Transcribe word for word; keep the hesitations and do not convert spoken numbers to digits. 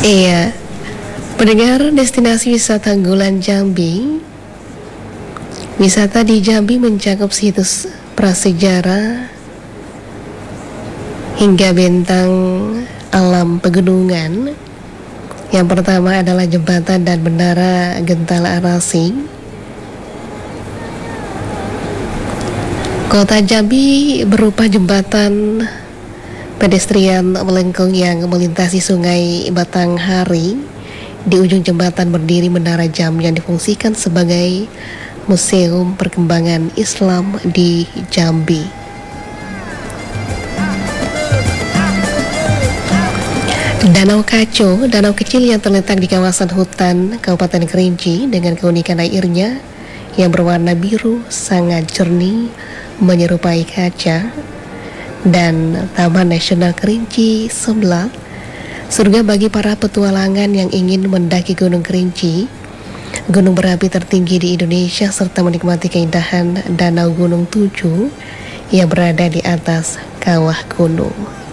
Iya, pendengar destinasi wisata Gulan Jambi. Wisata di Jambi mencakup situs prasejarah hingga bentang alam pegunungan. Yang pertama adalah jembatan dan menara Gentala Arasi. Kota Jambi berupa jembatan pedestrian melengkung yang melintasi sungai Batanghari. Di ujung jembatan berdiri Menara Jam yang difungsikan sebagai Museum Perkembangan Islam di Jambi. Danau Kaco, danau kecil yang terletak di kawasan hutan Kabupaten Kerinci dengan keunikan airnya yang berwarna biru sangat jernih menyerupai kaca, dan Taman Nasional Kerinci Sebelah, surga bagi para petualangan yang ingin mendaki Gunung Kerinci, gunung berapi tertinggi di Indonesia, serta menikmati keindahan Danau Gunung Tujuh yang berada di atas kawah gunung.